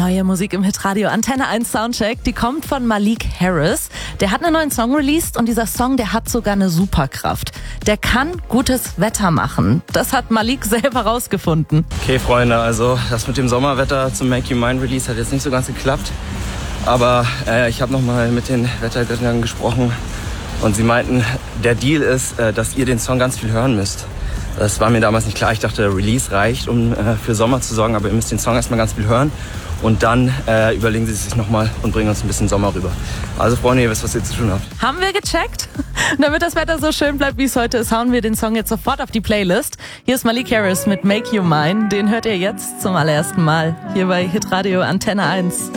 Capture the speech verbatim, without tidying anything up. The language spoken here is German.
Neue Musik im Hitradio Antenne eins Soundcheck, die kommt von Malik Harris. Der hat einen neuen Song released und dieser Song, der hat sogar eine Superkraft. Der kann gutes Wetter machen. Das hat Malik selber rausgefunden. Okay, Freunde, also das mit dem Sommerwetter zum Make You Mine Release hat jetzt nicht so ganz geklappt. Aber äh, ich habe nochmal mit den Wettergöttern gesprochen und sie meinten, der Deal ist, äh, dass ihr den Song ganz viel hören müsst. Das war mir damals nicht klar. Ich dachte, Release reicht, um äh, für Sommer zu sorgen, aber ihr müsst den Song erstmal ganz viel hören und dann äh, überlegen sie es sich nochmal und bringen uns ein bisschen Sommer rüber. Also Freunde, ihr wisst, was ihr zu tun habt. Haben wir gecheckt? Damit das Wetter so schön bleibt, wie es heute ist, hauen wir den Song jetzt sofort auf die Playlist. Hier ist Malik Harris mit Make You Mine. Den hört ihr jetzt zum allerersten Mal hier bei Hitradio Antenne eins.